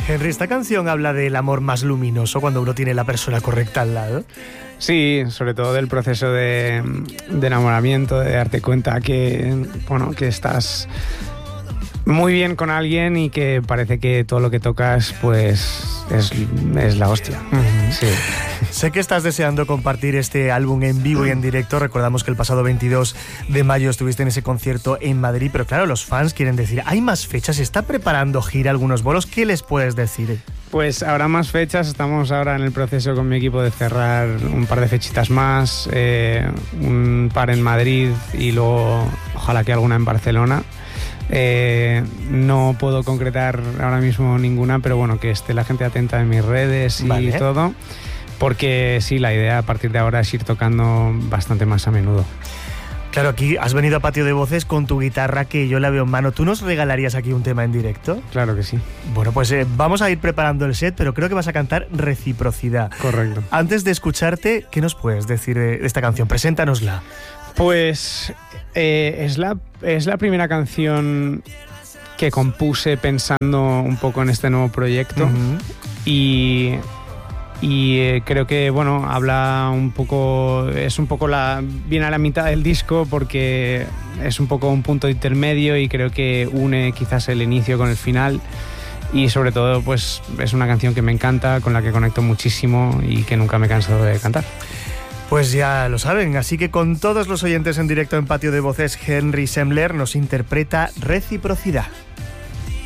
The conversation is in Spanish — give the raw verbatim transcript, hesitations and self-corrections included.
Henry, esta canción habla del amor más luminoso cuando uno tiene la persona correcta al lado. Sí, sobre todo del proceso de, de enamoramiento, de darte cuenta que, bueno, que estás muy bien con alguien y que parece que todo lo que tocas pues es, es la hostia. Uh-huh. Sí. Sé que estás deseando compartir este álbum en vivo y en directo. Recordamos que el pasado veintidós de mayo estuviste en ese concierto en Madrid, pero claro, los fans quieren decir, ¿hay más fechas? ¿Se está preparando gira, algunos bolos? ¿Qué les puedes decir? Pues habrá más fechas, estamos ahora en el proceso con mi equipo de cerrar un par de fechitas más, eh, un par en Madrid y luego ojalá que alguna en Barcelona. Eh, no puedo concretar ahora mismo ninguna, pero bueno, que esté la gente atenta en mis redes y vale. todo, porque sí, la idea a partir de ahora es ir tocando bastante más a menudo. Claro, aquí has venido a Patio de Voces con tu guitarra que yo la veo en mano. ¿Tú nos regalarías aquí un tema en directo? Claro que sí. Bueno, pues eh, vamos a ir preparando el set, pero creo que vas a cantar Reciprocidad. Correcto. Antes de escucharte, ¿qué nos puedes decir de esta canción? Preséntanosla. Pues eh, es, la, es la primera canción que compuse pensando un poco en este nuevo proyecto. Uh-huh. y... Y eh, creo que, bueno, habla un poco, es un poco la, viene a la mitad del disco porque es un poco un punto intermedio y creo que une quizás el inicio con el final y sobre todo pues es una canción que me encanta, con la que conecto muchísimo y que nunca me canso de cantar. Pues ya lo saben, así que con todos los oyentes en directo en Patio de Voces, Henry Sembler nos interpreta Reciprocidad.